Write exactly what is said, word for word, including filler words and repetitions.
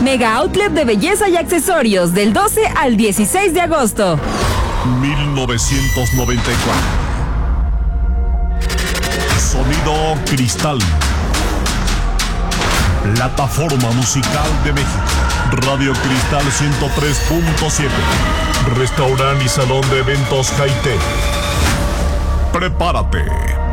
Mega Outlet de belleza y accesorios del doce al dieciséis de agosto. mil novecientos noventa y cuatro. Sonido Cristal. Plataforma musical de México. Radio Cristal ciento tres punto siete. Restaurante y salón de eventos Jaite. Prepárate